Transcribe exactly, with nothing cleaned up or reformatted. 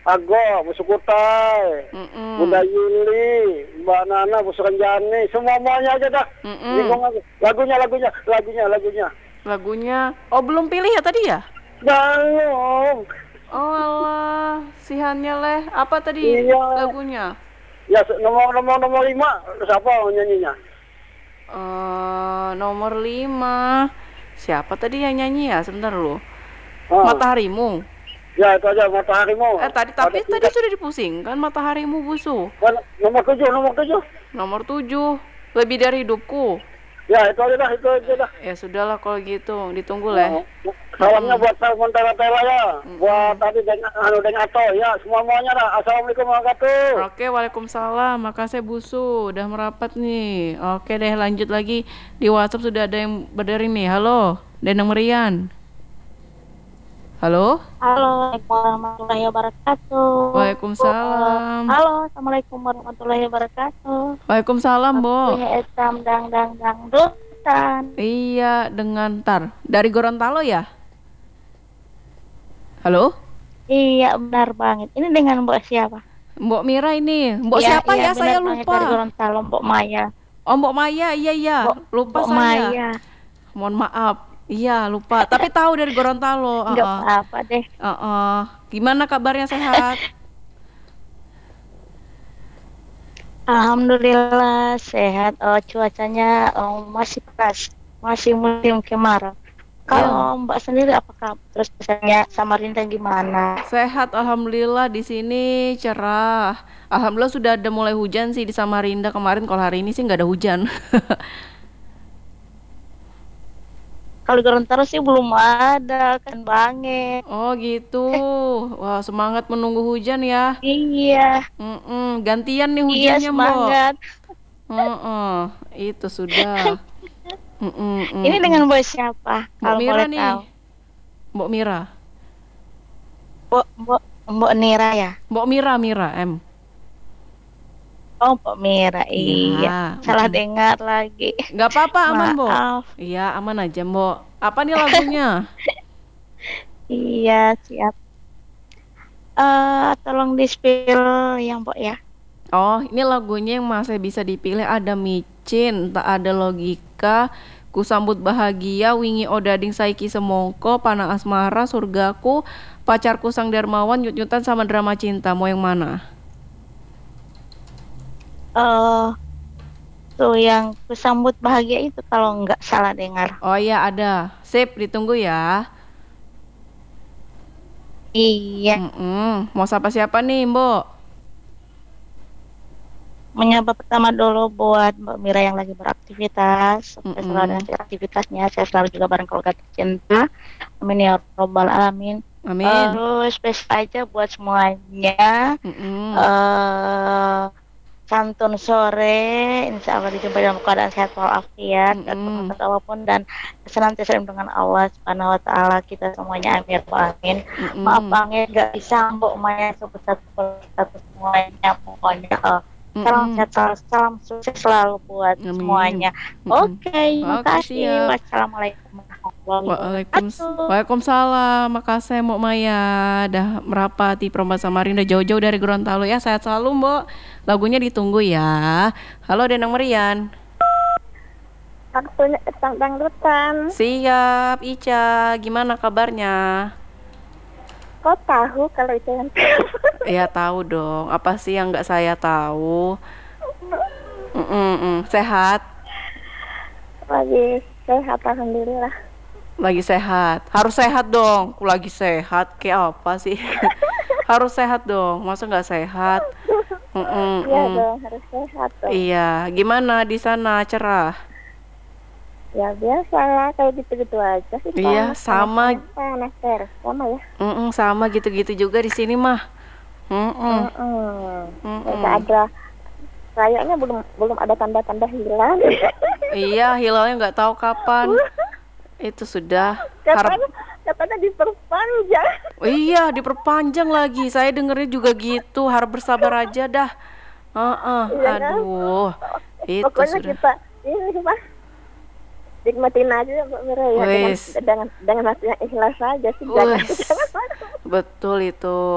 Ago, Busuk Kutai, Mm-mm. Bunda Yuli, Mbak Nana, Busuk Renjani, semua-muanya aja dah. Mm-mm. Bingung aku. Lagunya, lagunya, lagunya, lagunya. Lagunya. Oh, belum pilih ya tadi ya? Belum. Oh alah, sihannya leh. Apa tadi Iya. lagunya? Ya, nomor nomor nomor lima, siapa nyanyinya? Eh, nomor lima. Siapa tadi yang nyanyi ya? Sebentar lu. Ah. Mataharimu. Ya, itu aja Mataharimu. Eh tadi tapi Ada tadi tiga. sudah dipusingkan Mataharimu Busu. Kan, nomor tujuh, nomor tujuh. Nomor tujuh. Lebih dari hidupku. Ya, itu aja dah, itu aja dah. Ya sudahlah kalau gitu, ditunggu leh. Oh, salamnya buat telepon tela-tela ya. Mm-mm. Buat tadi dengan anu dengan Ato ya, semua-muanya dah. Assalamualaikum warahmatullahi wabarakatuh. Oke, waalaikumsalam. Makasih Busu, udah merapat nih. Oke deh, lanjut lagi di WhatsApp sudah ada yang berdiri nih. Halo, Denang Merian. Halo. Halo, Assalamualaikum warahmatullahi wabarakatuh. Waalaikumsalam. Halo, Assalamualaikum warahmatullahi wabarakatuh. Waalaikumsalam, Bo. Punya esam dang dang dang dutan. Iya, dengan tar dari Gorontalo ya? Halo? Iya, benar banget. Ini dengan Mbak siapa? Mbok Mira ini. Mbok Iya, siapa iya, ya? benar Saya banget, lupa. dari Gorontalo, Mbak Maya. Oh, Mbok Maya. Iya, iya. Mbok, Lupa Mbok saya. Maya. Mohon maaf. Iya, lupa. Tapi tahu dari Gorontalo. Enggak Uh-uh. apa-apa deh. Uh-uh. Gimana kabarnya, sehat? Alhamdulillah sehat. Oh, cuacanya oh, masih pas, masih musim kemarau. Kalau Mbak sendiri apakah terus misalnya Samarinda gimana? Sehat, alhamdulillah. Di sini cerah. Alhamdulillah sudah ada mulai hujan sih di Samarinda kemarin. Kalau hari ini sih nggak ada hujan. Kalau Gorontalo sih belum ada, kan banget. Oh gitu. Wah, semangat menunggu hujan ya. Iya, Mm-mm. Gantian nih iya hujannya, Mbok. semangat. Heeh, itu sudah. Mm-mm, Ini mm-mm. dengan Mbak siapa? Mbok Kalau Mira boleh nih. tahu. Mbok Mira. Mbak, Mbak, Mbak Nira ya? Mbok Mira, Mira M. Oh, Mbak Mira. Iya. Iya. Salah Mm-mm. dengar lagi. Nggak apa-apa, aman, Mbok. Maaf. Iya, aman aja, Mbok. Apa nih lagunya? Iya, siap. Eh, tolong di-spill yang Mbak ya. Oh, ini lagunya yang masih bisa dipilih. Ada Micin, tak ada logika, ku sambut bahagia, wingi odading saiki semongko, panang asmara, surgaku, pacarku sang dermawan, nyut-nyutan sama drama cinta. Mau yang mana? Eh, tuh yang kusambut bahagia itu kalau nggak salah dengar. Oh iya, ada. Sip, ditunggu ya. Iya, Mm-mm. Mau sapa siapa nih, Mbok? menyapa pertama dulu buat Mbak Mira yang lagi beraktivitas. Sukses Mm-mm. selalu dengan aktivitasnya. Saya selalu juga bareng keluarga tercinta. Amin ya robbal alamin. Amin. Terus spesial aja buat semuanya. Mm-mm. eh Santun sore, insya Allah dijumpai dalam keadaan sehat walafiat, dan Mm-mm. berkat apapun dan senantiasa dengan Allah Subhanahu Wa Taala kita semuanya amin ya rabbal alamin. Mm-mm. Maaf banget gak bisa Mbok Maya sebesar satu semuanya pokoknya. eh, salam Mm-mm. sehat selalu, salam sukses selalu buat Amin. semuanya. Mm-mm. Oke, Oke, makasih. siap. Wassalamualaikum warahmatullahi Waalaikum, wabarakatuh. Waalaikumsalam. Makasih Mbok Maya dah merapat di Perumah Samarinda jauh-jauh dari Gorontalo ya. Sehat selalu, Mbok. Lagunya ditunggu ya. Halo Denang Merian. Waktunya etang dangdutan. Siap, Ica. Gimana kabarnya? Kau tahu kalau itu yang Ya tahu dong. Apa sih yang nggak saya tahu? Mm-mm-mm. Sehat. lagi sehat alhamdulillah. Lagi sehat. Harus sehat dong. Aku lagi sehat. Kayak apa sih? Harus sehat dong. Masa nggak sehat? Mm-mm, Iya mm. dong harus sehat dong. Iya. Gimana di sana? Cerah? Ya biasa lah kayak gitu-gitu aja sih. Iya, panas, sama. panas, panas, panas, sama ya. Mm-mm, sama gitu-gitu juga di sini mah. Mm-mm. Mm-mm. Mm-mm. Nggak ada, kayaknya belum belum ada tanda-tanda hilang. Iya, hilalnya nggak tahu kapan. Itu sudah harap. katanya katanya diperpanjang. Oh, iya, diperpanjang lagi. Saya dengernya juga gitu. Harap bersabar aja dah. Heeh, Iya kan? aduh. Itu Pokoknya sudah. kita ini Pak, nikmatin aja Mbak Mira ya, dengan, Wes. dengan dengan hati yang ikhlas saja sih. Wes. Jangan, jangan Betul itu.